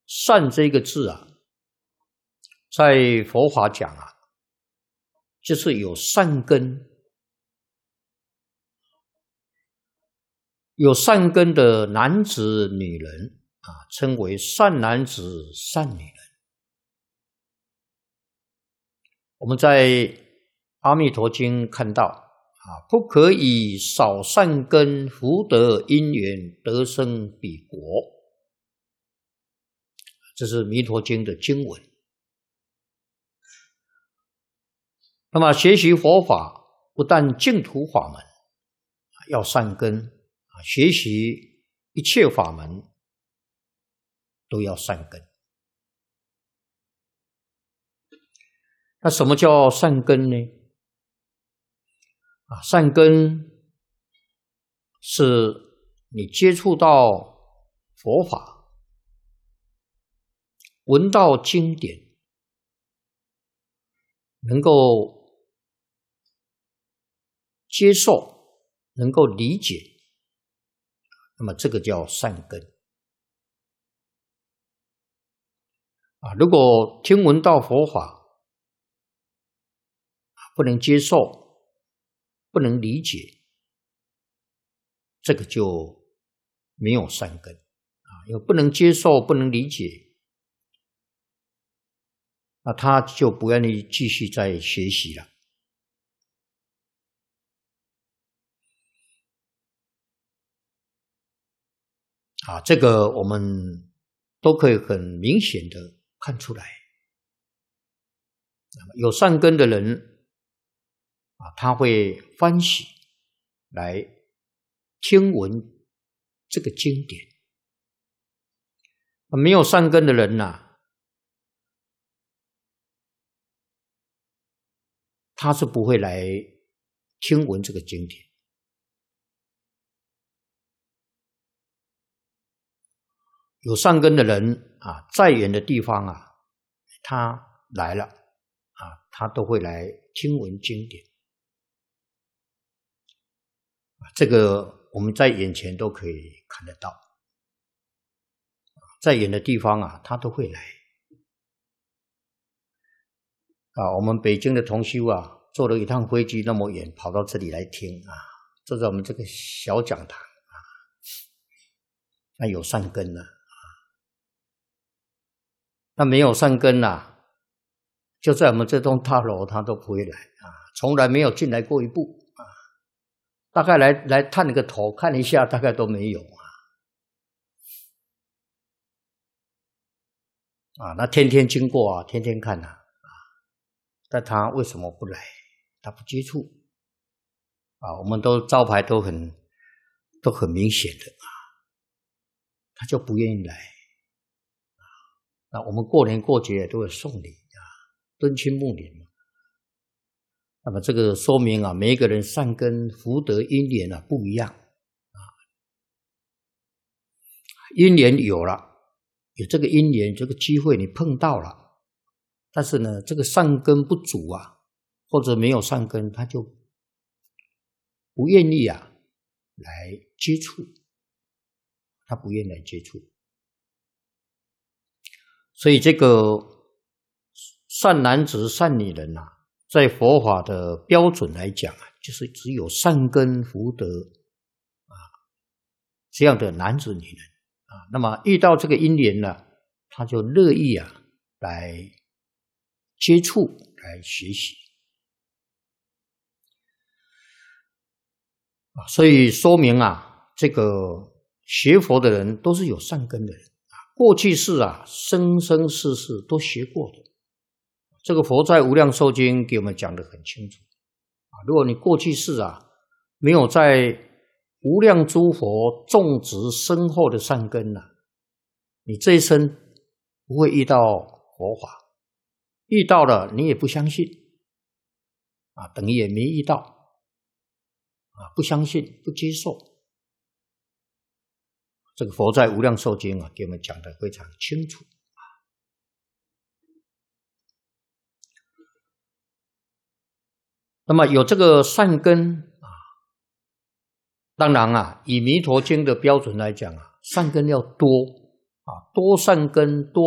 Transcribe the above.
善这个字啊，在佛法讲啊，就是有善根。有善根的男子女人啊，称为善男子善女人。我们在《阿弥陀经》看到啊，不可以少善根福德因缘得生彼国，这是《弥陀经》的经文。那么学习佛法，不但净土法门要善根，学习一切法门都要善根。那什么叫善根呢？善根是你接触到佛法，闻到经典，能够接受，能够理解，那么这个叫善根。如果听闻到佛法，不能接受，不能理解，这个就没有善根。因为不能接受，不能理解，那他就不愿意继续再学习了。这个我们都可以很明显的看出来。有善根的人他会欢喜来听闻这个经典。没有善根的人他是不会来听闻这个经典。有善根的人再远的地方他来了他都会来听闻经典。这个我们在眼前都可以看得到。再远的地方他都会来。我们北京的同修坐了一趟飞机那么远跑到这里来听坐在我们这个小讲堂那有善根那没有善根就在我们这栋大楼他都不会来从来没有进来过一步大概来探个头看一下，大概都没有那天天经过天天看但他为什么不来？他不接触我们都招牌都很明显的他就不愿意来我们过年过节都会送礼敦亲睦邻那么这个说明每一个人善根福德因缘不一样因缘有了，有这个因缘这个机会你碰到了，但是呢这个善根不足或者没有善根，他就不愿意来接触，他不愿意来接触。所以这个善男子善女人在佛法的标准来讲就是只有善根福德这样的男子女人那么遇到这个因缘他就乐意来接触来学习所以说明这个学佛的人都是有善根的人过去世生生世世都学过的。这个佛在无量寿经给我们讲得很清楚如果你过去世没有在无量诸佛种植深厚的善根你这一生不会遇到佛法，遇到了你也不相信等于也没遇到不相信不接受。这个佛在无量寿经给我们讲得非常清楚那么有这个善根当然以弥陀经的标准来讲善根要多多善根多